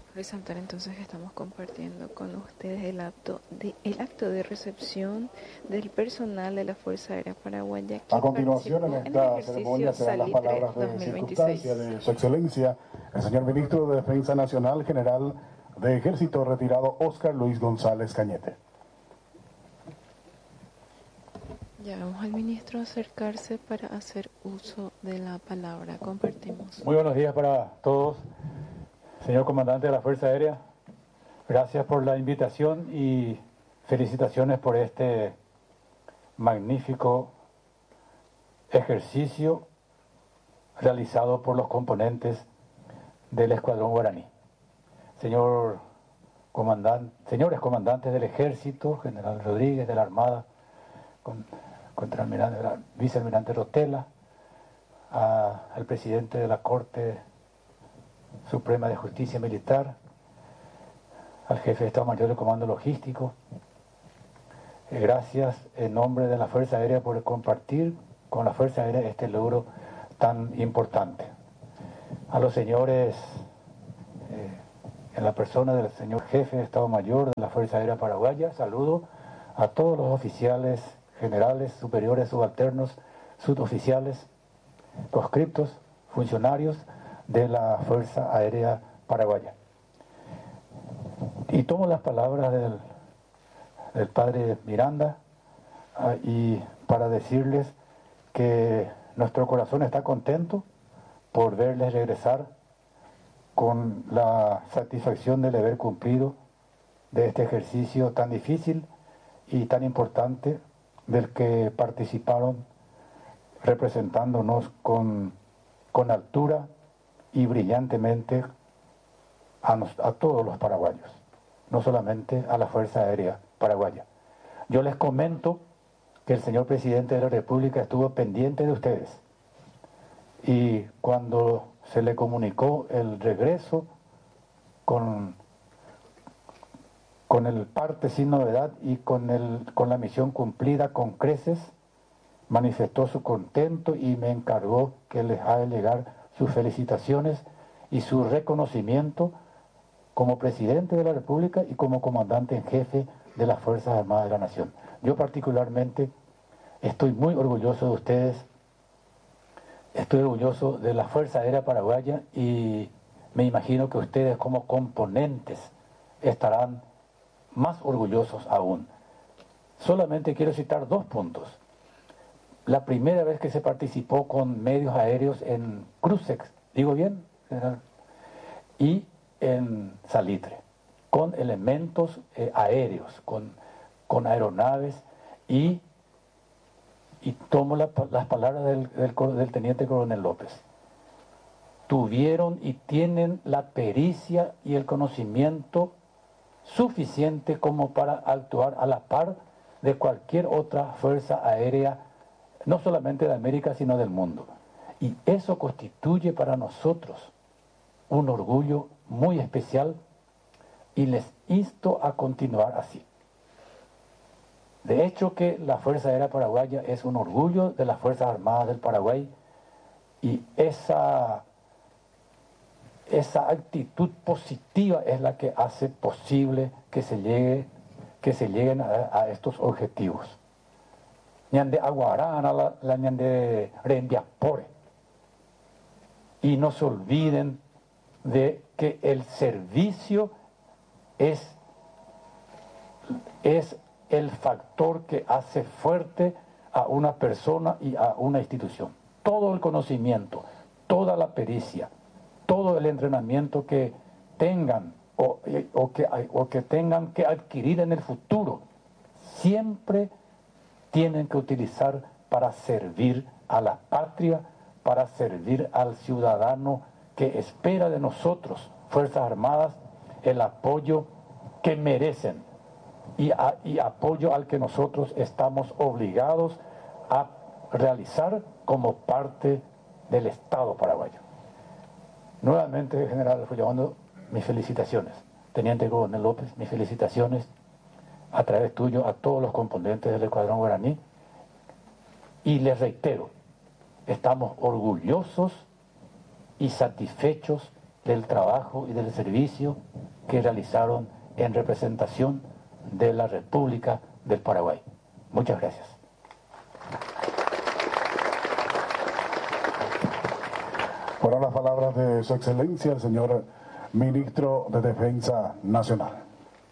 Resaltar entonces que estamos compartiendo con ustedes el acto de recepción del personal de la Fuerza Aérea Paraguaya. A continuación, en esta ceremonia serán las palabras de circunstancia de Su Excelencia, el señor Ministro de Defensa Nacional, General de Ejército retirado Óscar Luis González Cañete. Ya vamos al ministro a acercarse para hacer uso de la palabra. Compartimos. Muy buenos días para todos. Señor Comandante de la Fuerza Aérea, gracias por la invitación y felicitaciones por este magnífico ejercicio realizado por los componentes del Escuadrón Guaraní. Señores comandantes del Ejército, General Rodríguez, de la Armada, Vicealmirante Rotela, al presidente de la Corte Suprema de Justicia Militar, al jefe de Estado Mayor del Comando Logístico. Gracias en nombre de la Fuerza Aérea por compartir con la Fuerza Aérea este logro tan importante. A los señores, en la persona del señor jefe de Estado Mayor de la Fuerza Aérea Paraguaya, saludo a todos los oficiales, generales, superiores, subalternos, suboficiales, conscriptos, funcionarios de la Fuerza Aérea Paraguaya. Y tomo las palabras del padre Miranda y para decirles que nuestro corazón está contento por verles regresar con la satisfacción del haber cumplido de este ejercicio tan difícil y tan importante del que participaron representándonos con altura y brillantemente a todos los paraguayos, no solamente a la Fuerza Aérea Paraguaya. Yo les comento que el señor Presidente de la República estuvo pendiente de ustedes y cuando se le comunicó el regreso con el parte sin novedad y con la misión cumplida con creces, manifestó su contento y me encargó que les haga llegar sus felicitaciones y su reconocimiento como Presidente de la República y como Comandante en Jefe de las Fuerzas Armadas de la Nación. Yo particularmente estoy muy orgulloso de ustedes, estoy orgulloso de la Fuerza Aérea Paraguaya y me imagino que ustedes como componentes estarán más orgullosos aún. Solamente quiero citar 2 puntos. La primera vez que se participó con medios aéreos en Crucex, ¿digo bien, general? Y en Salitre, con elementos aéreos, con aeronaves y tomo las palabras del teniente coronel López. Tuvieron y tienen la pericia y el conocimiento suficiente como para actuar a la par de cualquier otra fuerza aérea, no solamente de América, sino del mundo. Y eso constituye para nosotros un orgullo muy especial y les insto a continuar así. De hecho que la Fuerza Aérea Paraguaya es un orgullo de las Fuerzas Armadas del Paraguay y esa actitud positiva es la que hace posible que se lleguen a estos objetivos. Ñande aguarana, la ñande rendiapore. Y no se olviden de que el servicio es el factor que hace fuerte a una persona y a una institución. Todo el conocimiento, toda la pericia, todo el entrenamiento que tengan o que tengan que adquirir en el futuro, siempre tienen que utilizar para servir a la patria, para servir al ciudadano que espera de nosotros, Fuerzas Armadas, el apoyo que merecen y apoyo al que nosotros estamos obligados a realizar como parte del Estado paraguayo. Nuevamente, General Fullabando, mis felicitaciones. Teniente Coronel López, mis felicitaciones a través tuyo a todos los componentes del Escuadrón Guaraní. Y les reitero, estamos orgullosos y satisfechos del trabajo y del servicio que realizaron en representación de la República del Paraguay. Muchas gracias. Fueron las palabras de Su Excelencia, el señor Ministro de Defensa Nacional.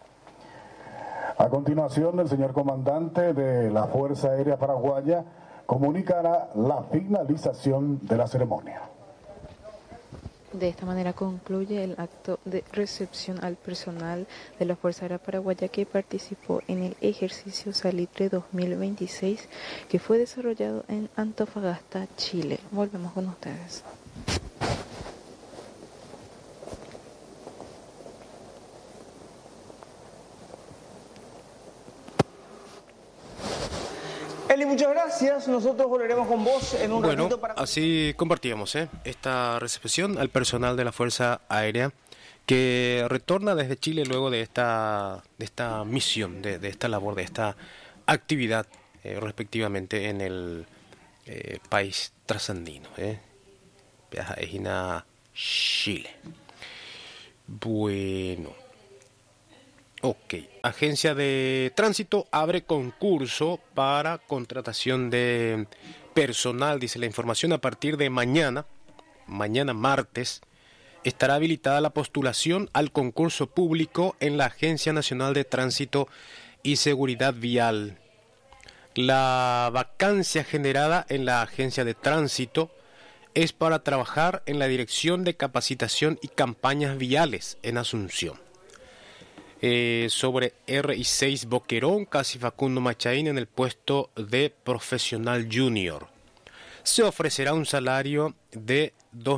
A continuación, el señor comandante de la Fuerza Aérea Paraguaya comunicará la finalización de la ceremonia. De esta manera concluye el acto de recepción al personal de la Fuerza Aérea Paraguaya que participó en el ejercicio Salitre 2026 que fue desarrollado en Antofagasta, Chile. Volvemos con ustedes. Eli, muchas gracias. Nosotros volveremos con vos en un ratito para... Así compartíamos esta recepción al personal de la Fuerza Aérea que retorna desde Chile luego de esta misión, de esta labor, de esta actividad respectivamente en el país trasandino, Viaja Chile. Bueno. Ok. Agencia de Tránsito abre concurso para contratación de personal, dice la información, a partir de mañana martes, estará habilitada la postulación al concurso público en la Agencia Nacional de Tránsito y Seguridad Vial. La vacancia generada en la Agencia de Tránsito es para trabajar en la Dirección de Capacitación y Campañas Viales en Asunción. Sobre RI6 Boquerón, casi Facundo Machaín en el puesto de profesional junior. Se ofrecerá un salario de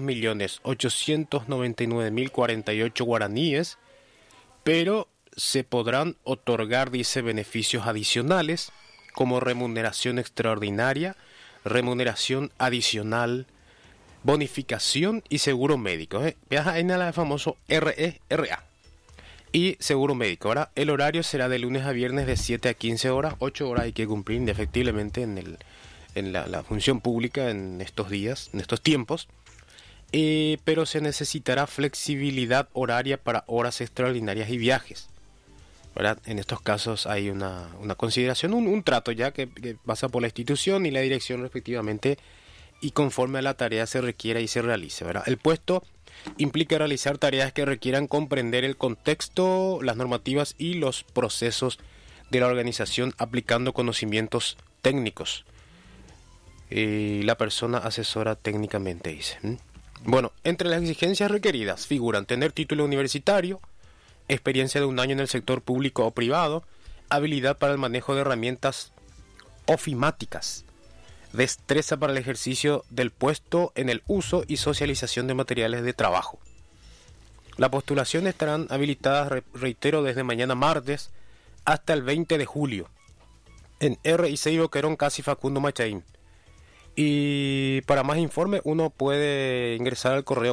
2.899.048 guaraníes, pero se podrán otorgar, dice, beneficios adicionales como remuneración extraordinaria, remuneración adicional, bonificación y seguro médico. Viaja en el famoso RERA. Y seguro médico. Ahora, el horario será de lunes a viernes de 7 a 15 horas. 8 horas hay que cumplir indefectiblemente en la función pública en estos días, en estos tiempos. Pero se necesitará flexibilidad horaria para horas extraordinarias y viajes, ¿verdad? En estos casos hay una consideración, un trato ya que pasa por la institución y la dirección respectivamente, y conforme a la tarea se requiera y se realice, ¿verdad? El puesto implica realizar tareas que requieran comprender el contexto, las normativas y los procesos de la organización aplicando conocimientos técnicos. La persona asesora técnicamente, dice. Bueno, entre las exigencias requeridas figuran tener título universitario, experiencia de 1 año en el sector público o privado, habilidad para el manejo de herramientas ofimáticas, destreza para el ejercicio del puesto en el uso y socialización de materiales de trabajo. Las postulaciones estarán habilitadas, reitero, desde mañana martes hasta el 20 de julio en RI6 Boquerón, casi Facundo Machaín. Y para más informe uno puede ingresar al correo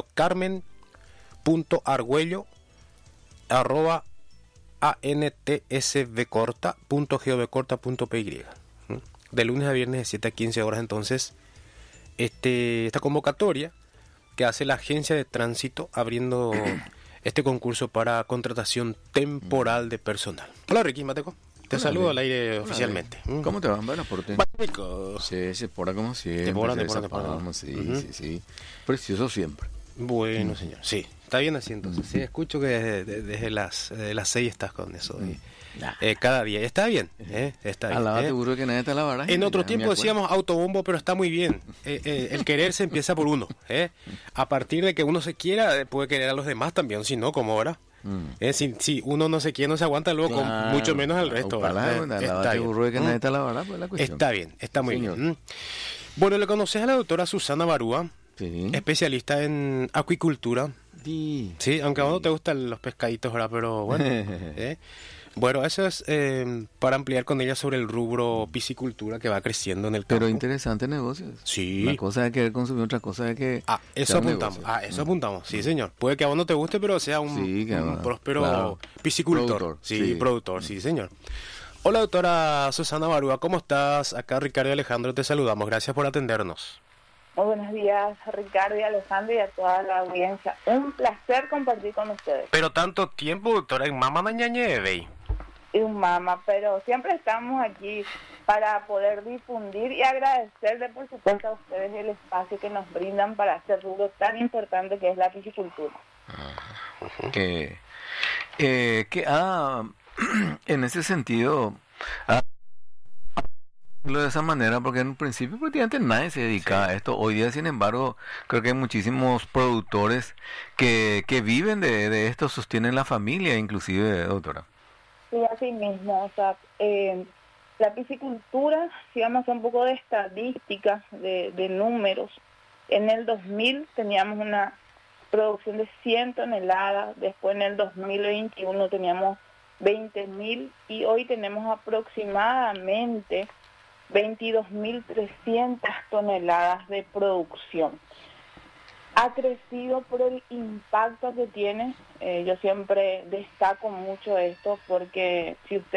carmen.arguello@antsvcorta.govcorta.py. De lunes a viernes de 7 a 15 horas, entonces, esta convocatoria que hace la Agencia de Tránsito abriendo este concurso para contratación temporal de personal. Hola, Ricky Mateco. Te saludo al aire oficialmente. ¿Cómo te van? Bueno, por ti. Sí, se pora como siempre. Te pora. Sí. Precioso siempre. Bueno, señor. Sí, está bien así entonces. Sí, escucho que desde las 6 estás con eso. Cada día. Está bien. Está bien. Alaba, seguro que nadie te alabará. En otro tiempo decíamos autobombo, pero está muy bien. El querer se empieza por uno. A partir de que uno se quiera, puede querer a los demás también. Si no, ¿cómo ahora? Si uno no se quiere, no se aguanta luego, claro, mucho menos el resto. Está bien, está muy bien. Bueno, le conoces a la doctora Susana Barúa, sí, especialista en acuicultura. Sí, aunque a vos no te gustan los pescaditos ahora, pero bueno. Bueno, eso es para ampliar con ella sobre el rubro piscicultura que va creciendo en el campo. Pero interesante negocio. Sí. Una cosa es querer consumir, otra cosa es que... Eso apuntamos. Eso apuntamos. Sí, señor. Puede que a vos no te guste, pero sea un próspero piscicultor. Productor. Sí, señor. Hola, doctora Susana Barúa. ¿Cómo estás? Acá Ricardo y Alejandro te saludamos. Gracias por atendernos. Muy buenos días, Ricardo y Alejandro, y a toda la audiencia. Un placer compartir con ustedes. Pero tanto tiempo, doctora, en mamá mañañeve. Y un mamá, pero siempre estamos aquí para poder difundir y agradecerle, por supuesto, a ustedes el espacio que nos brindan para este rubro tan importante que es la piscicultura. En ese sentido, de esa manera, porque en un principio prácticamente nadie se dedica a esto. Hoy día, sin embargo, creo que hay muchísimos productores que viven de esto, sostienen la familia, inclusive, doctora. Sí, así mismo. O sea, la piscicultura, si vamos a hacer un poco de estadísticas, de números, en el 2000 teníamos una producción de 100 toneladas, después en el 2021 teníamos 20.000 y hoy tenemos aproximadamente 22.300 toneladas de producción. Ha crecido por el impacto que tiene. Yo siempre destaco mucho esto porque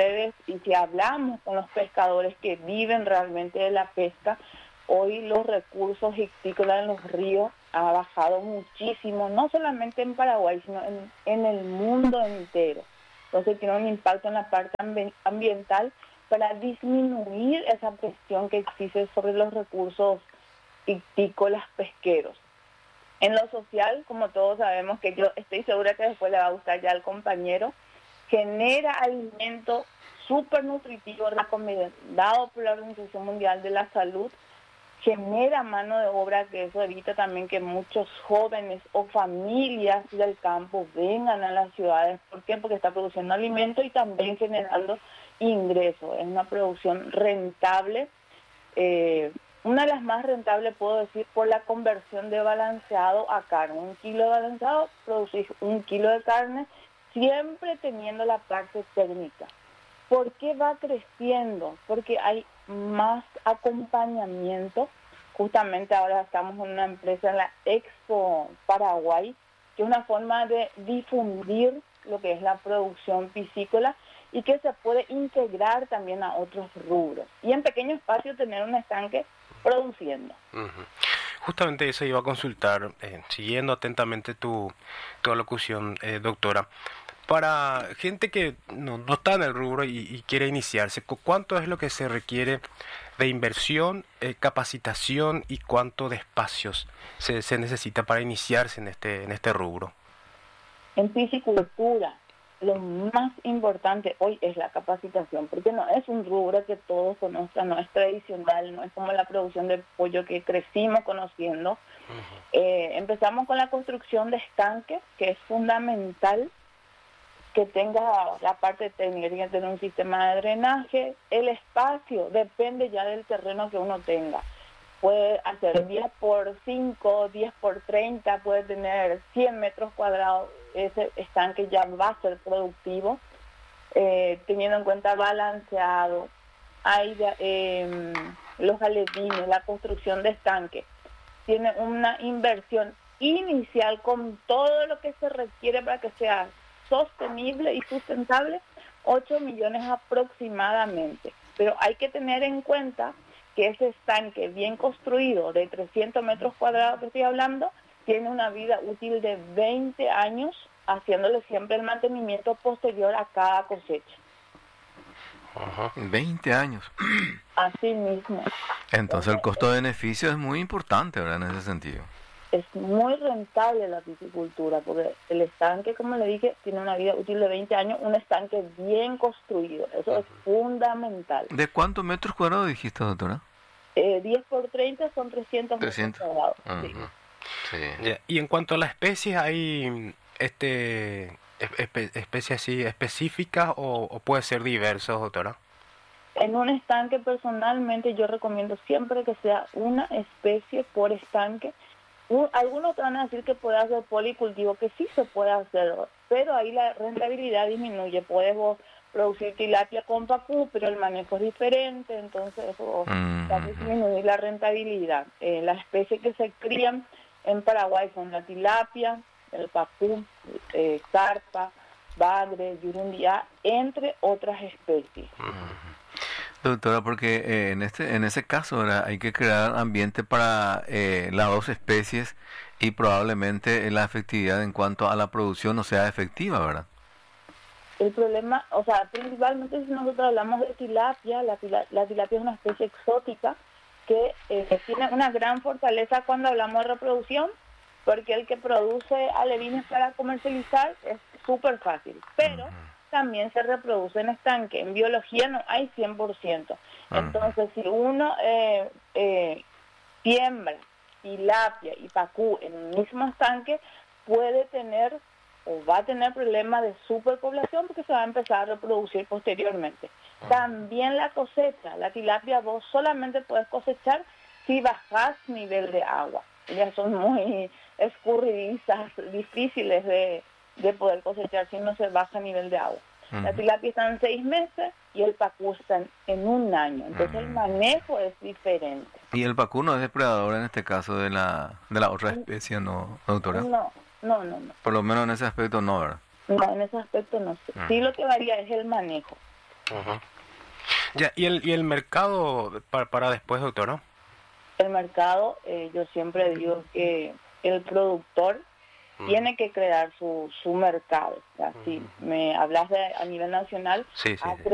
si hablamos con los pescadores que viven realmente de la pesca, hoy los recursos hictícolas en los ríos ha bajado muchísimo, no solamente en Paraguay, sino en el mundo entero. Entonces tiene un impacto en la parte ambiental para disminuir esa presión que existe sobre los recursos hictícolas pesqueros. En lo social, como todos sabemos, que yo estoy segura que después le va a gustar ya al compañero, genera alimento súper nutritivo recomendado por la Organización Mundial de la Salud, genera mano de obra, que eso evita también que muchos jóvenes o familias del campo vengan a las ciudades. ¿Por qué? Porque está produciendo alimento y también generando ingresos. Es una producción rentable, una de las más rentables, puedo decir, por la conversión de balanceado a carne. 1 kilo de balanceado, producís 1 kilo de carne, siempre teniendo la parte técnica. ¿Por qué va creciendo? Porque hay más acompañamiento. Justamente ahora estamos en una empresa, en la Expo Paraguay, que es una forma de difundir lo que es la producción piscícola y que se puede integrar también a otros rubros. Y en pequeño espacio tener un estanque produciendo. Justamente eso iba a consultar, siguiendo atentamente tu alocución, doctora. Para gente que no está en el rubro y quiere iniciarse, ¿cuánto es lo que se requiere de inversión, capacitación y cuánto de espacios se necesita para iniciarse en este rubro? En piscicultura, lo más importante hoy es la capacitación, porque no es un rubro que todos conozcan, no es tradicional, no es como la producción de pollo que crecimos conociendo. Empezamos con la construcción de estanques, que es fundamental que tenga la parte técnica, tiene que tener un sistema de drenaje. El espacio depende ya del terreno que uno tenga. Puede hacer 10 por 5, 10 por 30, puede tener 100 metros cuadrados. Ese estanque ya va a ser productivo, teniendo en cuenta balanceado, los alevines, la construcción de estanque. Tiene una inversión inicial con todo lo que se requiere para que sea sostenible y sustentable, 8 millones aproximadamente. Pero hay que tener en cuenta que ese estanque bien construido de 300 metros cuadrados que estoy hablando, tiene una vida útil de 20 años, haciéndole siempre el mantenimiento posterior a cada cosecha. 20 años. Así mismo. Entonces el costo-beneficio es muy importante, ¿verdad? En ese sentido. Es muy rentable la piscicultura, porque el estanque, como le dije, tiene una vida útil de 20 años, un estanque bien construido. Eso es fundamental. ¿De cuántos metros cuadrados dijiste, doctora? 10 por 30 son 300 metros cuadrados. Sí. Sí. Y en cuanto a las especies, ¿hay especies así específicas o puede ser diversos, doctora? En un estanque, personalmente, yo recomiendo siempre que sea una especie por estanque. Algunos van a decir que puede hacer policultivo, que sí se puede hacer, pero ahí la rentabilidad disminuye. Puedes vos producir tilapia con pacú, pero el manejo es diferente, entonces eso va a disminuir la rentabilidad. Las especies que se crían en Paraguay son la tilapia, el pacú, carpa, bagre, yurundiá, entre otras especies. Doctora, porque en ese caso, ¿verdad? Hay que crear ambiente para las dos especies y probablemente la efectividad en cuanto a la producción no sea efectiva, ¿verdad? El problema, o sea, principalmente si nosotros hablamos de tilapia, la tilapia es una especie exótica que tiene una gran fortaleza cuando hablamos de reproducción, porque el que produce alevines para comercializar es súper fácil, pero también se reproduce en estanque. En biología no hay 100%. Entonces, si uno siembra tilapia y pacú en un mismo estanque, puede tener o va a tener problemas de superpoblación porque se va a empezar a reproducir posteriormente. También la cosecha, la tilapia vos solamente puedes cosechar si bajás nivel de agua. Ellas son muy escurridizas, difíciles de poder cosechar si no se baja nivel de agua. La tilapia está en 6 meses y el pacú está en 1 año. Entonces el manejo es diferente. ¿Y el pacú no es depredador en este caso de la otra especie, no, doctora? No. Por lo menos en ese aspecto no, ¿verdad? No, en ese aspecto no sé. Sí, lo que varía es el manejo. Ya, ¿y el mercado para después, doctora? El mercado, yo siempre digo que el productor tiene que crear su mercado. O sea, si me hablas a nivel nacional, sí.